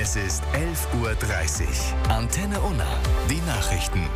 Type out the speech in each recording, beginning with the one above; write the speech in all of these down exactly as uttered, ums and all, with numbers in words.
Es ist elf Uhr dreißig. Antenne Unna. Die Nachrichten.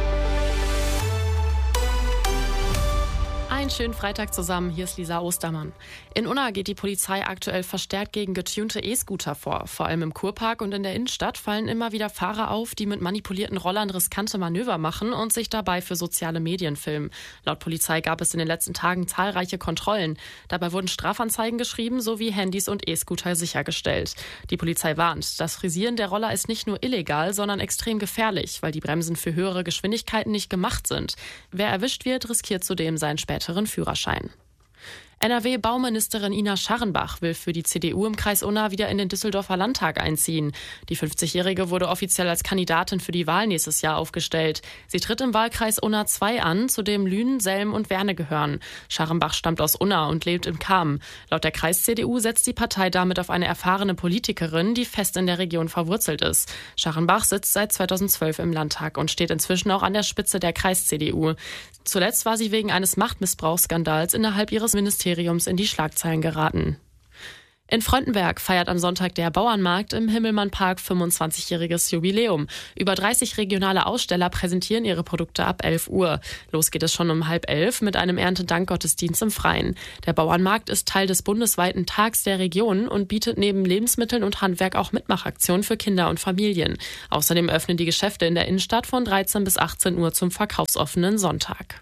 Einen schönen Freitag zusammen, hier ist Lisa Ostermann. In Unna geht die Polizei aktuell verstärkt gegen getunte E-Scooter vor. Vor allem im Kurpark und in der Innenstadt fallen immer wieder Fahrer auf, die mit manipulierten Rollern riskante Manöver machen und sich dabei für soziale Medien filmen. Laut Polizei gab es in den letzten Tagen zahlreiche Kontrollen. Dabei wurden Strafanzeigen geschrieben sowie Handys und E-Scooter sichergestellt. Die Polizei warnt, das Frisieren der Roller ist nicht nur illegal, sondern extrem gefährlich, weil die Bremsen für höhere Geschwindigkeiten nicht gemacht sind. Wer erwischt wird, riskiert zudem seinen späteren Führerschein. N R W-Bauministerin Ina Scharrenbach will für die C D U im Kreis Unna wieder in den Düsseldorfer Landtag einziehen. Die fünfzigjährige wurde offiziell als Kandidatin für die Wahl nächstes Jahr aufgestellt. Sie tritt im Wahlkreis Unna zwei an, zu dem Lünen, Selm und Werne gehören. Scharrenbach stammt aus Unna und lebt in Cham. Laut der Kreis-C D U setzt die Partei damit auf eine erfahrene Politikerin, die fest in der Region verwurzelt ist. Scharrenbach sitzt seit zweitausendzwölf im Landtag und steht inzwischen auch an der Spitze der Kreis-C D U. Zuletzt war sie wegen eines Machtmissbrauchsskandals innerhalb ihres Ministeriums in die Schlagzeilen geraten. In Fröndenberg feiert am Sonntag der Bauernmarkt im Himmelmann-Park fünfundzwanzigjähriges Jubiläum. Über dreißig regionale Aussteller präsentieren ihre Produkte ab elf Uhr. Los geht es schon um halb elf mit einem Erntedankgottesdienst im Freien. Der Bauernmarkt ist Teil des bundesweiten Tags der Region und bietet neben Lebensmitteln und Handwerk auch Mitmachaktionen für Kinder und Familien. Außerdem öffnen die Geschäfte in der Innenstadt von dreizehn bis achtzehn Uhr zum verkaufsoffenen Sonntag.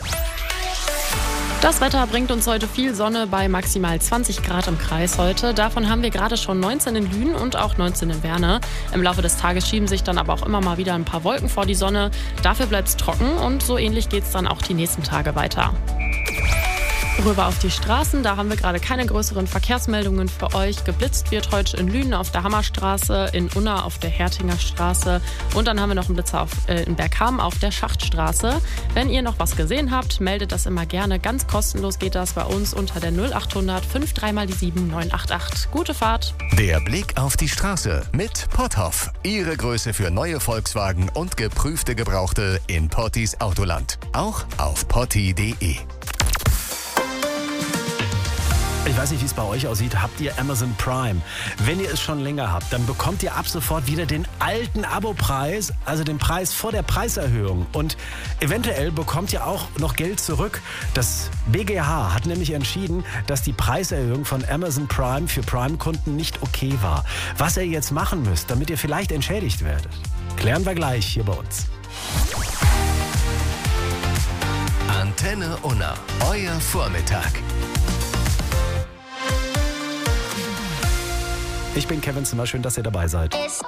Das Wetter bringt uns heute viel Sonne bei maximal zwanzig Grad im Kreis heute. Davon haben wir gerade schon neunzehn in Lünen und auch neunzehn in Werne. Im Laufe des Tages schieben sich dann aber auch immer mal wieder ein paar Wolken vor die Sonne. Dafür bleibt es trocken und so ähnlich geht es dann auch die nächsten Tage weiter. Rüber auf die Straßen, da haben wir gerade keine größeren Verkehrsmeldungen für euch. Geblitzt wird heute in Lünen auf der Hammerstraße, in Unna auf der Hertinger Straße und dann haben wir noch einen Blitzer auf, äh, in Bergham auf der Schachtstraße. Wenn ihr noch was gesehen habt, meldet das immer gerne. Ganz kostenlos geht das bei uns unter der null achthundert fünf drei mal die sieben neun acht acht. Gute Fahrt! Der Blick auf die Straße mit Potthoff. Ihre Größe für neue Volkswagen und geprüfte Gebrauchte in Pottis Autoland. Auch auf potti punkt de. Ich weiß nicht, wie es bei euch aussieht. Habt ihr Amazon Prime? Wenn ihr es schon länger habt, dann bekommt ihr ab sofort wieder den alten Abopreis, also den Preis vor der Preiserhöhung. Und eventuell bekommt ihr auch noch Geld zurück. Das B G H hat nämlich entschieden, dass die Preiserhöhung von Amazon Prime für Prime-Kunden nicht okay war. Was ihr jetzt machen müsst, damit ihr vielleicht entschädigt werdet, klären wir gleich hier bei uns. Antenne Unna, euer Vormittag. Ich bin Kevin Zimmer, schön, dass ihr dabei seid.